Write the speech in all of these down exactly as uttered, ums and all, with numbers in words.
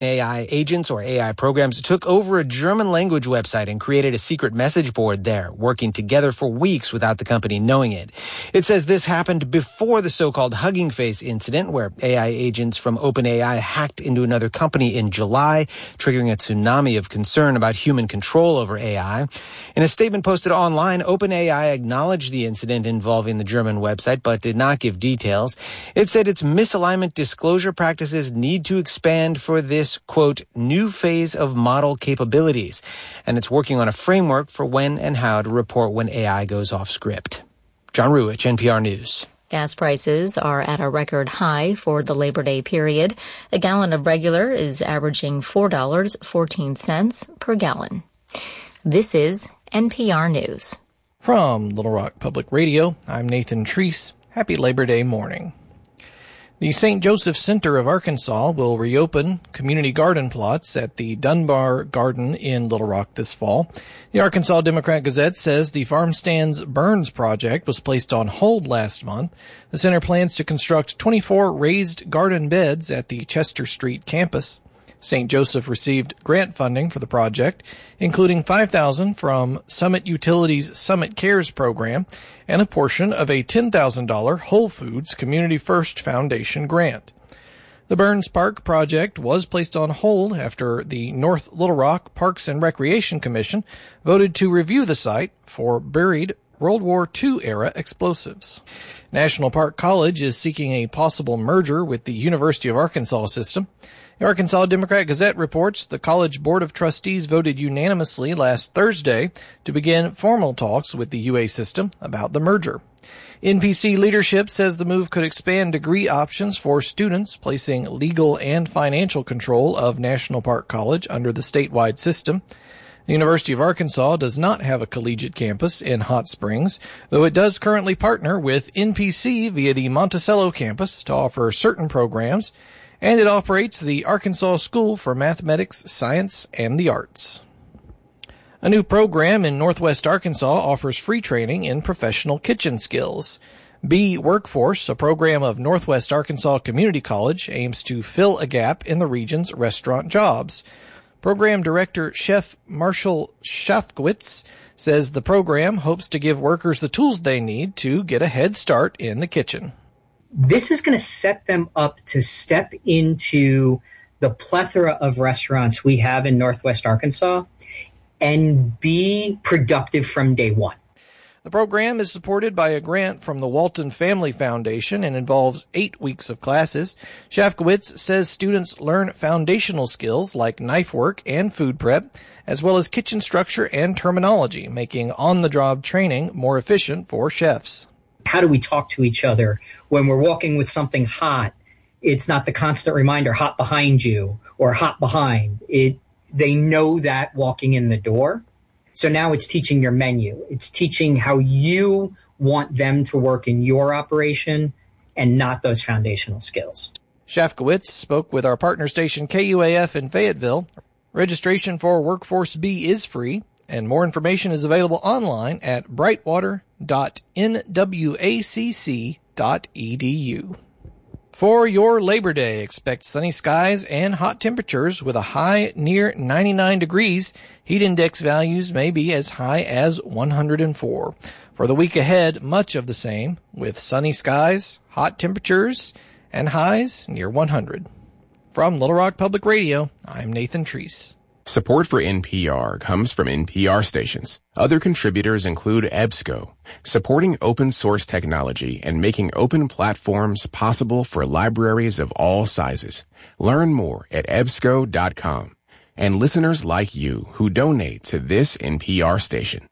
A I agents or A I programs took over a German language website and created a secret message board there, working together for weeks without the company knowing it. It says this happened before the so-called Hugging Face incident, where A I agents from OpenAI hacked into another company in July, triggering a tsunami of concern about human control over A I. In a statement posted online, OpenAI acknowledged the incident involving the German website, but did not give details. It said its misalignment disclosure practices need to expand for this, quote, new phase of model capabilities, and it's working on a framework for when and how to report when A I goes off script. John Ruwitch, N P R News. Gas prices are at a record high for the Labor Day period. A gallon of regular is averaging four dollars and fourteen cents per gallon. This is N P R News. From Little Rock Public Radio, I'm Nathan Treese. Happy Labor Day morning. The Saint Joseph Center of Arkansas will reopen community garden plots at the Dunbar Garden in Little Rock this fall. The Arkansas Democrat-Gazette says the Farm Stands Burns project was placed on hold last month. The center plans to construct twenty-four raised garden beds at the Chester Street campus. Saint Joseph received grant funding for the project, including five thousand dollars from Summit Utilities' Summit Cares program and a portion of a ten thousand dollars Whole Foods Community First Foundation grant. The Burns Park project was placed on hold after the North Little Rock Parks and Recreation Commission voted to review the site for buried World War Two era explosives. National Park College is seeking a possible merger with the University of Arkansas system. The Arkansas Democrat-Gazette reports the College Board of Trustees voted unanimously last Thursday to begin formal talks with the U A system about the merger. N P C leadership says the move could expand degree options for students, placing legal and financial control of National Park College under the statewide system. The University of Arkansas does not have a collegiate campus in Hot Springs, though it does currently partner with N P C via the Monticello campus to offer certain programs, and it operates the Arkansas School for Mathematics, Science, and the Arts. A new program in Northwest Arkansas offers free training in professional kitchen skills. B Workforce, a program of Northwest Arkansas Community College, aims to fill a gap in the region's restaurant jobs. Program Director Chef Marshall Schafkowitz says the program hopes to give workers the tools they need to get a head start in the kitchen. This is going to set them up to step into the plethora of restaurants we have in Northwest Arkansas and be productive from day one. The program is supported by a grant from the Walton Family Foundation and involves eight weeks of classes. Schafkowitz says students learn foundational skills like knife work and food prep, as well as kitchen structure and terminology, making on-the-job training more efficient for chefs. How do we talk to each other when we're walking with something hot? It's not the constant reminder, hot behind you or hot behind. It, they know that walking in the door. So now it's teaching your menu. It's teaching how you want them to work in your operation and not those foundational skills. Schafkowitz spoke with our partner station K U A F in Fayetteville. Registration for Workforce B is free, and more information is available online at brightwater dot n w a c c dot e d u. For your Labor Day, expect sunny skies and hot temperatures with a high near ninety-nine degrees. Heat index values may be as high as one hundred four. For the week ahead, much of the same, with sunny skies, hot temperatures, and highs near one hundred. From Little Rock Public Radio, I'm Nathan Treese. Support for N P R comes from N P R stations. Other contributors include EBSCO, supporting open source technology and making open platforms possible for libraries of all sizes. Learn more at E B S C O dot com. And listeners like you who donate to this N P R station.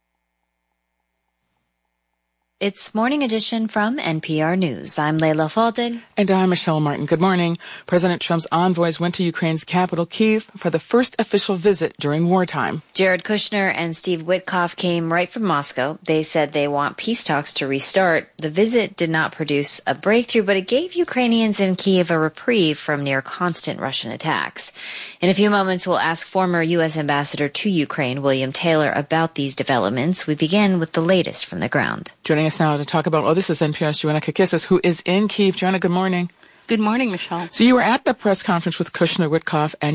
It's Morning Edition from N P R News. I'm Leila Fadel. And I'm Michelle Martin. Good morning. President Trump's envoys went to Ukraine's capital, Kyiv, for the first official visit during wartime. Jared Kushner and Steve Witkoff came right from Moscow. They said they want peace talks to restart. The visit did not produce a breakthrough, but it gave Ukrainians in Kyiv a reprieve from near constant Russian attacks. In a few moments, we'll ask former U S Ambassador to Ukraine, William Taylor, about these developments. We begin with the latest from the ground. Joining us now to talk about, oh, this is N P R's Joanna Kakissis, who is in Kyiv. Joanna, good morning. Good morning, Michelle. So you were at the press conference with Kushner, Witkoff, and